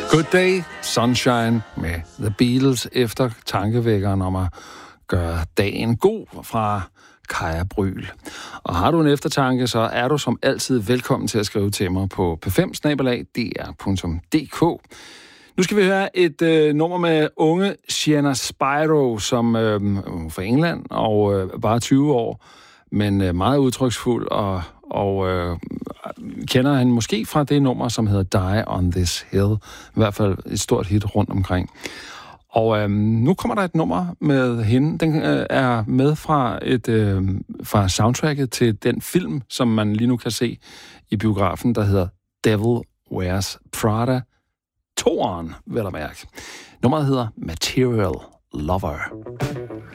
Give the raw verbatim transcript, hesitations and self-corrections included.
Good Day, Sunshine med The Beatles efter tankevækkeren om at gøre dagen god fra Kaja Bryl. Og har du en eftertanke, så er du som altid velkommen til at skrive til mig på p fem snabel-a d r punktum d k. Nu skal vi høre et øh, nummer med unge Sienna Spiro, som øh, fra England og øh, bare tyve år, men øh, meget udtryksfuld, og, og øh, kender han måske fra det nummer, som hedder Die on This Hill. I hvert fald et stort hit rundt omkring. Og øh, nu kommer der et nummer med hende. Den øh, er med fra, et, øh, fra soundtracket til den film, som man lige nu kan se i biografen, der hedder Devil Wears Prada. Toren, vel at mærke. Nummeret hedder Material Lover.